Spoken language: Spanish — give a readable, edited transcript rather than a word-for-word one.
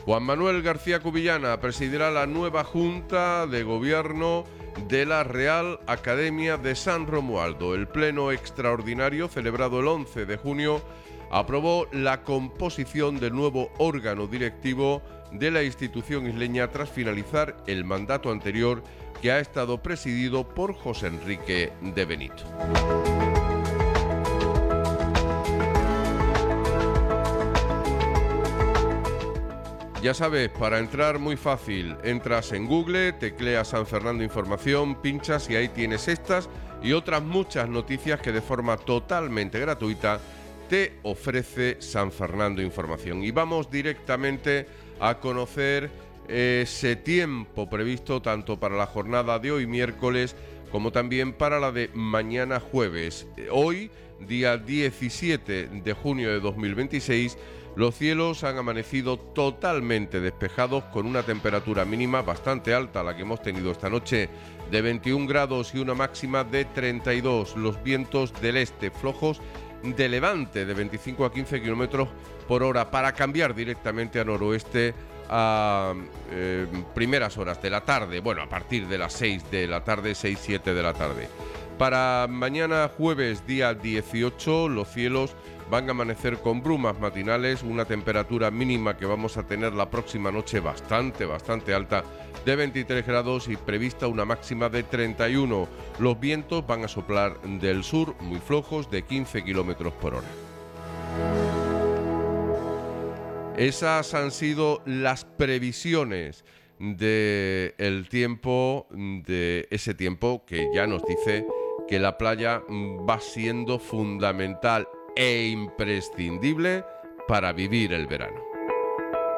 Juan Manuel García Cubillana presidirá la nueva Junta de Gobierno de la Real Academia de San Romualdo. El pleno extraordinario, celebrado el 11 de junio, aprobó la composición del nuevo órgano directivo de la institución isleña tras finalizar el mandato anterior, que ha estado presidido por José Enrique de Benito. Ya sabes, para entrar muy fácil, entras en Google, tecleas San Fernando Información, pinchas y ahí tienes estas y otras muchas noticias que de forma totalmente gratuita te ofrece San Fernando Información. Y vamos directamente a conocer ese tiempo previsto tanto para la jornada de hoy miércoles como también para la de mañana jueves. Hoy, día 17 de junio de 2026, los cielos han amanecido totalmente despejados con una temperatura mínima bastante alta, la que hemos tenido esta noche, de 21 grados y una máxima de 32. Los vientos del este flojos de levante de 25 a 15 kilómetros por hora para cambiar directamente a noroeste a primeras horas de la tarde, bueno, a partir de las 6 de la tarde, 6-7 de la tarde. Para mañana jueves, día 18, los cielos van a amanecer con brumas matinales, una temperatura mínima que vamos a tener la próxima noche bastante alta, de 23 grados y prevista una máxima de 31. Los vientos van a soplar del sur muy flojos de 15 kilómetros por hora. Esas han sido las previsiones del tiempo, de ese tiempo que ya nos dice que la playa va siendo fundamental e imprescindible para vivir el verano.